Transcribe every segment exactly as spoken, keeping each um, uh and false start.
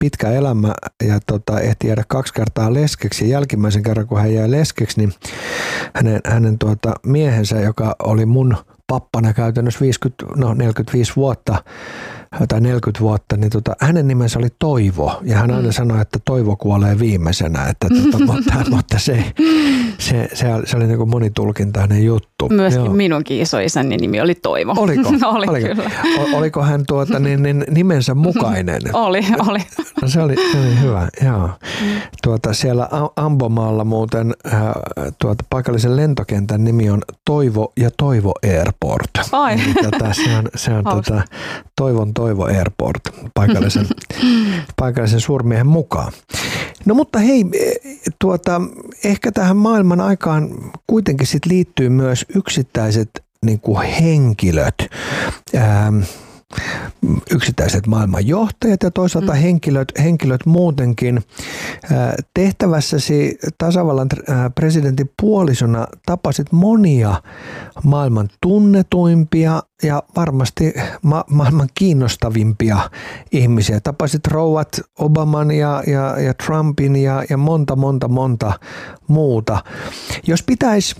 pitkä elämä ja tota, ehti jäädä kaksi kertaa leskeksi. Jälkimmäisen kerran, kun hän jäi leskeksi, niin hänen, hänen tuota, miehensä, joka oli mun pappana käytännössä viisikymmentä, no neljäkymmentäviisi vuotta tai neljäkymmentä vuotta, niin tota, hänen nimensä oli Toivo. Ja hän aina mm. sanoi, että Toivo kuolee viimeisenä. Että, tota, mutta mutta se, se, se, se oli niin kuin monitulkintainen juttu. Myöskin Joo. minunkin isoisäni nimi oli Toivo. Oliko? oli Oliko? kyllä. O, oliko hän tuota, niin, niin, nimensä mukainen? oli, oli. No, se, oli, se oli hyvä, joo. Tuota, siellä Ambomaalla muuten äh, tuota, paikallisen lentokentän nimi on Toivo ja Toivo Airport. Ai. Eli, tota, se on, se on tota, Toivon Toivo Airport paikallisen, paikallisen suurmiehen mukaan. No mutta hei, tuota, ehkä tähän maailman aikaan kuitenkin sit liittyy myös yksittäiset niin kuin henkilöt, ähm, yksittäiset maailmanjohtajat ja toisaalta mm. henkilöt, henkilöt muutenkin. Tehtävässäsi tasavallan presidentin puolisona tapasit monia maailman tunnetuimpia ja varmasti ma- maailman kiinnostavimpia ihmisiä. Tapasit rouvat Obaman ja, ja, ja Trumpin ja, ja monta, monta, monta muuta. Jos pitäisi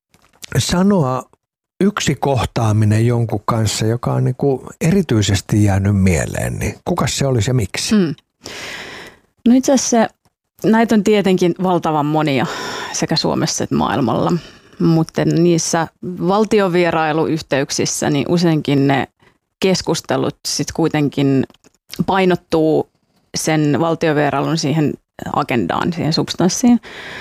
sanoa yksi kohtaaminen jonkun kanssa, joka on niin kuin erityisesti jäänyt mieleen, niin kuka se olisi ja miksi? Hmm. No itse asiassa näitä on tietenkin valtavan monia sekä Suomessa että maailmalla, mutta niissä valtiovierailuyhteyksissä niin useinkin ne keskustelut sitten kuitenkin painottuu sen valtiovierailun siihen agendaan, siihen substanssiin.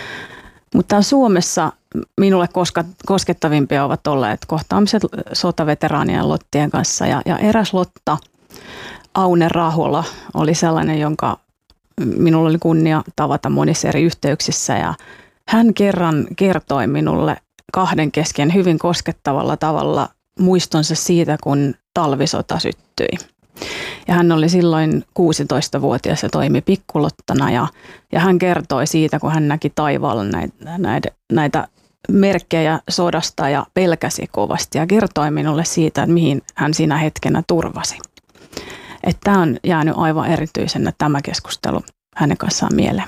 Mutta Suomessa minulle koskettavimpia ovat olleet kohtaamiset sotaveteraanien Lottien kanssa. Ja, ja eräs Lotta, Aune Rahola, oli sellainen, jonka minulla oli kunnia tavata monissa eri yhteyksissä. Ja hän kerran kertoi minulle kahden kesken hyvin koskettavalla tavalla muistonsa siitä, kun talvisota syttyi. Ja hän oli silloin kuusitoistavuotias ja toimi pikkulottana ja, ja hän kertoi siitä, kun hän näki taivaalla näitä, näitä, näitä merkkejä sodasta ja pelkäsi kovasti ja kertoi minulle siitä, että mihin hän siinä hetkenä turvasi. Että tämä on jäänyt aivan erityisenä tämä keskustelu hänen kanssaan mieleen.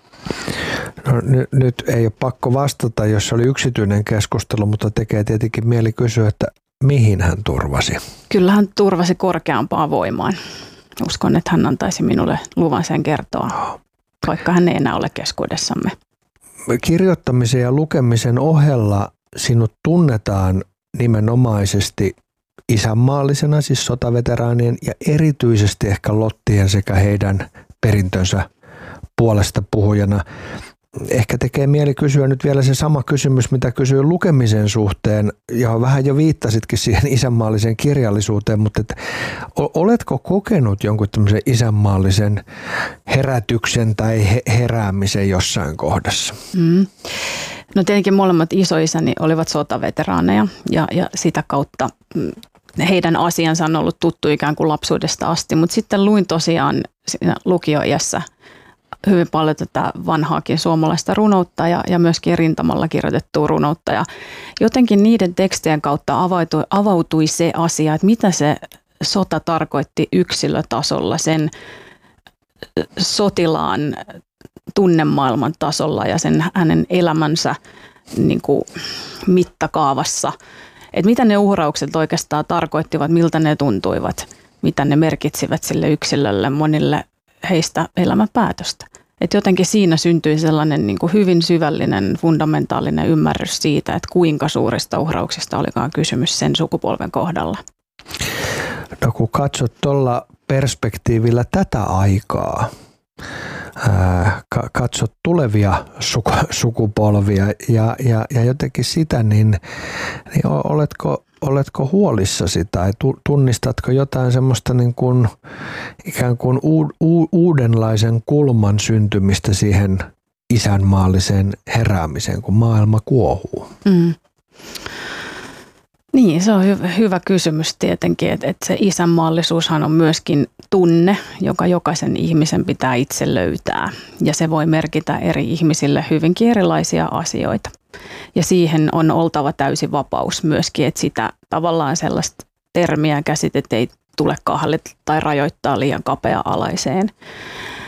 No, nyt, nyt ei ole pakko vastata, jos se oli yksityinen keskustelu, mutta tekee tietenkin mieli kysyä, että mihin hän turvasi? Kyllä hän turvasi korkeampaan voimaan. Uskon, että hän antaisi minulle luvan sen kertoa, vaikka hän ei enää ole keskuudessamme. Kirjoittamisen ja lukemisen ohella sinut tunnetaan nimenomaisesti isänmaallisena, siis sotaveteraanien ja erityisesti ehkä lottien sekä heidän perintönsä puolesta puhujana. Ehkä tekee mieli kysyä nyt vielä se sama kysymys, mitä kysyin lukemisen suhteen, ja vähän jo viittasitkin siihen isänmaalliseen kirjallisuuteen, mutta et, oletko kokenut jonkun tämmöisen isänmaallisen herätyksen tai he, heräämisen jossain kohdassa? Mm. No tietenkin molemmat isoisäni olivat sotaveteraaneja ja, ja sitä kautta heidän asiansa on ollut tuttu ikään kuin lapsuudesta asti, mutta sitten luin tosiaan siinä lukioiässä hyvin paljon tätä vanhaakin suomalaista runoutta ja, ja myöskin rintamalla kirjoitettua runoutta. Ja jotenkin niiden tekstien kautta avautui, avautui se asia, että mitä se sota tarkoitti yksilötasolla, sen sotilaan tunnemaailman tasolla ja sen hänen elämänsä niin kuin mittakaavassa. Että mitä ne uhraukset oikeastaan tarkoittivat, miltä ne tuntuivat, mitä ne merkitsivät sille yksilölle, monille heistä elämänpäätöstä. Että jotenkin siinä syntyi sellainen niin kuin hyvin syvällinen, fundamentaalinen ymmärrys siitä, että kuinka suurista uhrauksista olikaan kysymys sen sukupolven kohdalla. No kun katsot tuolla perspektiivillä tätä aikaa, ää, katsot tulevia suku, sukupolvia ja, ja, ja jotenkin sitä, niin, niin oletko Oletko huolissasi tai tunnistatko jotain semmoista niin kuin ikään kuin uudenlaisen kulman syntymistä siihen isänmaalliseen heräämiseen, kun maailma kuohuu? Mm. Niin, se on hy- hyvä kysymys tietenkin, että, että se isänmaallisuushan on myöskin tunne, joka jokaisen ihmisen pitää itse löytää ja se voi merkitä eri ihmisille hyvinkin erilaisia asioita. Ja siihen on oltava täysi vapaus myöskin, että sitä tavallaan sellaista termiä ja käsitettä ei tule kahlita tai rajoittaa liian kapea-alaiseen.